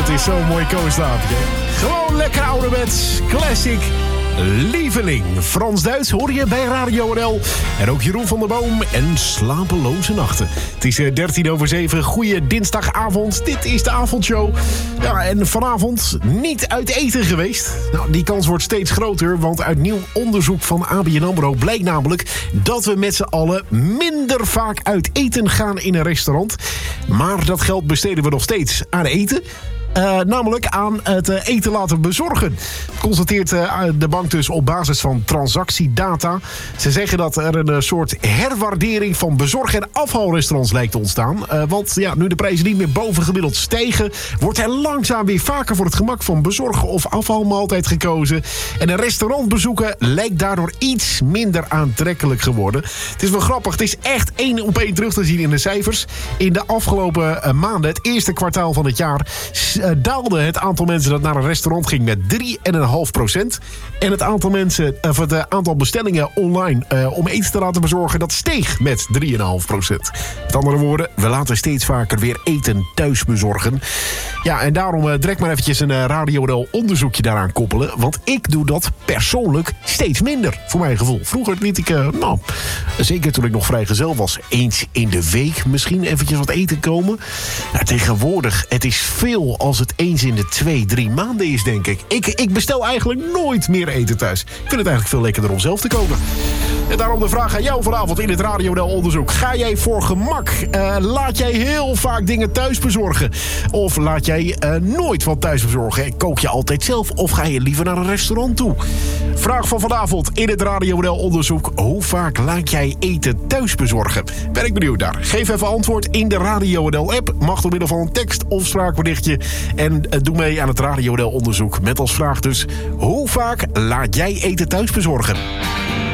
Het is zo'n mooi koosstapje. Gewoon lekker ouderwets, classic. Lieveling. Frans-Duits hoor je bij Radio NL. En ook Jeroen van der Boom en Slapeloze Nachten. Het is 7:13. Goeie dinsdagavond. Dit is de avondshow. Ja, en vanavond niet uit eten geweest. Nou, die kans wordt steeds groter, want uit nieuw onderzoek van ABN AMRO blijkt namelijk dat we met z'n allen minder vaak uit eten gaan in een restaurant. Maar dat geld besteden we nog steeds aan eten. Namelijk aan het eten laten bezorgen. Constateert de bank dus op basis van transactiedata. Ze zeggen dat er een soort herwaardering van bezorg- en afhaalrestaurants lijkt te ontstaan. Want ja, nu de prijzen niet meer bovengemiddeld stijgen, wordt er langzaam weer vaker voor het gemak van bezorgen of afhaalmaaltijd gekozen. En een restaurant bezoeken lijkt daardoor iets minder aantrekkelijk geworden. Het is wel grappig, het is echt 1-op-1 terug te zien in de cijfers. In de afgelopen maanden, het eerste kwartaal van het jaar, daalde het aantal mensen dat naar een restaurant ging met 3,5%. En het aantal mensen, het aantal bestellingen online om eten te laten bezorgen, dat steeg met 3,5%. Met andere woorden, we laten steeds vaker weer eten thuis bezorgen. Ja, en daarom direct maar eventjes een Radio NL onderzoekje daaraan koppelen. Want ik doe dat persoonlijk steeds minder, voor mijn gevoel. Vroeger liet ik, zeker toen ik nog vrijgezel was, eens in de week misschien eventjes wat eten komen. Nou, tegenwoordig, het is veel als het eens in de 2-3 maanden is, denk ik. Ik bestel eigenlijk nooit meer eten thuis. Ik vind het eigenlijk veel lekkerder om zelf te koken. En daarom de vraag aan jou vanavond in het Radio NL onderzoek. Ga jij voor gemak? Laat jij heel vaak dingen thuis bezorgen? Of laat jij nooit wat thuis bezorgen? Kook je altijd zelf? Of ga je liever naar een restaurant toe? Vraag van vanavond in het Radio NL onderzoek. Hoe vaak laat jij eten thuis bezorgen? Ben ik benieuwd naar. Geef even antwoord in de Radio NL app. Mag door middel van een tekst of spraakberichtje. En doe mee aan het Radio NL onderzoek. Met als vraag dus: hoe vaak laat jij eten thuis bezorgen?